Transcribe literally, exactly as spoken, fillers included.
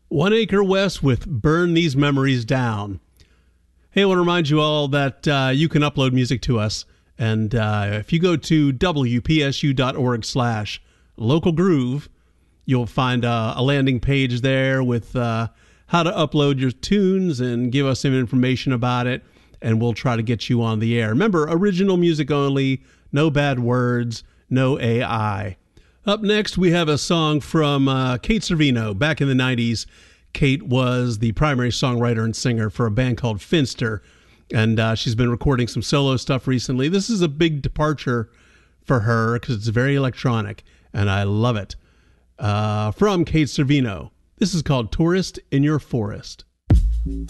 One Acre West with Burn These Memories Down. Hey, I want to remind you all that uh, you can upload music to us. And uh, if you go to W P S U dot org slash local groove, you'll find uh, a landing page there with uh, how to upload your tunes and give us some information about it. And we'll try to get you on the air. Remember, original music only, no bad words, no A I. Up next, we have a song from uh, Kate Servino. Back in the nineties, Kate was the primary songwriter and singer for a band called Finster, and uh, she's been recording some solo stuff recently. This is a big departure for her because it's very electronic, and I love it. Uh, from Kate Servino, this is called Tourist in Your Forest.